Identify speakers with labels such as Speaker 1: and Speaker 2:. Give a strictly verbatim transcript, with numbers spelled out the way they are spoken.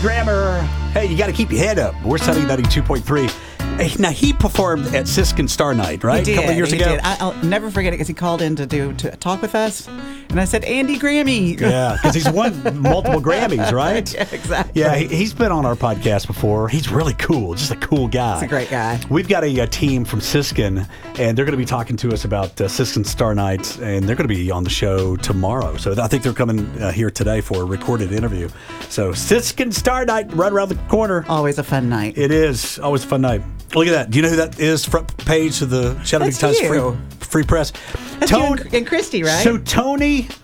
Speaker 1: Grammer. Hey, you got to keep your head up. We're Sunny ninety-two point three. Hey, now, he performed at Siskin Star Night, right?
Speaker 2: He did.
Speaker 1: A couple of years
Speaker 2: he
Speaker 1: ago.
Speaker 2: Did. I, I'll never forget it because he called in to do to talk with us, and I said, "Andy Grammy."
Speaker 1: Yeah, because he's won multiple Grammys, right?
Speaker 2: Yeah, exactly.
Speaker 1: Yeah, he, he's been on our podcast before. He's really cool, just a cool guy.
Speaker 2: He's a great guy.
Speaker 1: We've got a, a team from Siskin, and they're going to be talking to us about uh, Siskin Star Night, and they're going to be on the show tomorrow. So I think they're coming uh, here today for a recorded interview. So Siskin Star Night, right around the corner.
Speaker 2: Always a fun night.
Speaker 1: It is always a fun night. Look at that. Do you know who that is? Front page of the Chattanooga
Speaker 2: That's
Speaker 1: Times free,
Speaker 2: you.
Speaker 1: free Press.
Speaker 2: That's you and, and Christy, right?
Speaker 1: So Tony